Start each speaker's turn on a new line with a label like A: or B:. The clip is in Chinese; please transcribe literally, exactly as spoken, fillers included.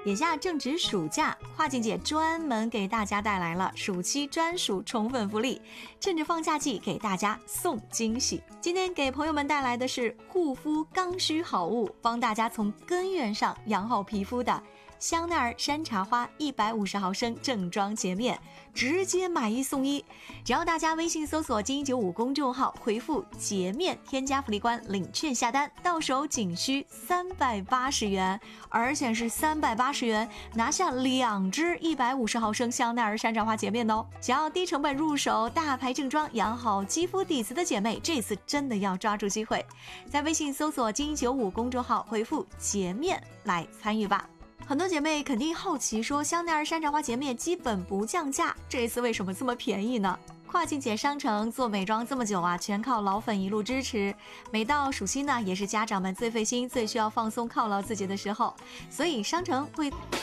A: 眼下正值暑假，跨境姐专门给大家带来了暑期专属宠粉福利，趁着放假季给大家送惊喜。今天给朋友们带来的是护肤刚需好物，帮大家从根源上养好皮肤的香奈儿山茶花一百五十毫升正装洁面，直接买一送一。只要大家微信搜索金一九五公众号，回复洁面添加福利官领券下单，到手仅需三百八十元，而且是三百八十元拿下两支一百五十毫升香奈儿山茶花洁面哦。想要低成本入手大牌正装养好肌肤底子的姐妹，这次真的要抓住机会，在微信搜索金一九五公众号回复洁面来参与吧。很多姐妹肯定好奇说，香奈儿山茶花洁面基本不降价，这次为什么这么便宜呢？跨境姐商城做美妆这么久啊，全靠老粉一路支持。每到暑期呢，也是家长们最费心、最需要放松犒劳自己的时候，所以商城会